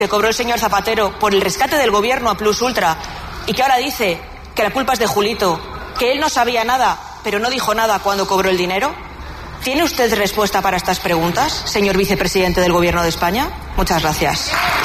que cobró el señor Zapatero por el rescate del gobierno a Plus Ultra y que ahora dice que la culpa es de Julito, que él no sabía nada, pero no dijo nada cuando cobró el dinero? ¿Tiene usted respuesta para estas preguntas, señor vicepresidente del Gobierno de España? Muchas gracias.